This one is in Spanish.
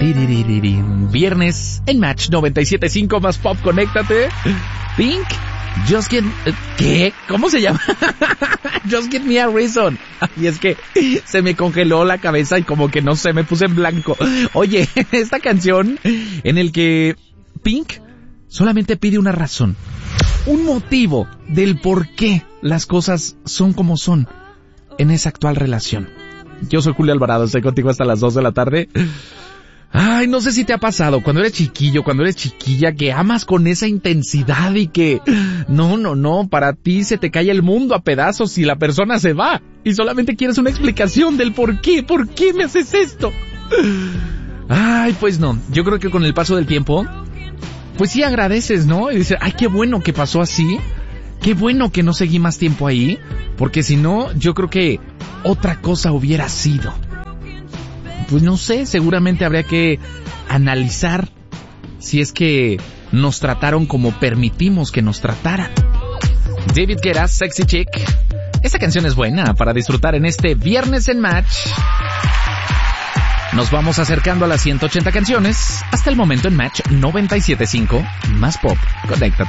Viernes en Match 97.5 más pop, conéctate. Pink, Just Get... ¿Qué? ¿Cómo se llama? Just Give Me a Reason. Y es que se me congeló la cabeza y como que no sé, me puse en blanco. Oye, esta canción en el que Pink solamente pide una razón, un motivo del por qué las cosas son como son en esa actual relación. Yo soy Julio Alvarado, estoy contigo hasta las 2 de la tarde. Ay, no sé si te ha pasado cuando eres chiquillo, cuando eres chiquilla, que amas con esa intensidad y que no, para ti se te cae el mundo a pedazos y la persona se va y solamente quieres una explicación del por qué me haces esto. Ay, pues no, yo creo que con el paso del tiempo, pues sí agradeces, ¿no? Y dices, ay, qué bueno que pasó así, qué bueno que no seguí más tiempo ahí, porque si no, yo creo que otra cosa hubiera sido. Pues no sé, seguramente habría que analizar si es que nos trataron como permitimos que nos trataran. David Guetta, Sexy Chick. Esta canción es buena para disfrutar en este viernes en Match. Nos vamos acercando a las 180 canciones hasta el momento en Match 97.5 más pop. Conéctate.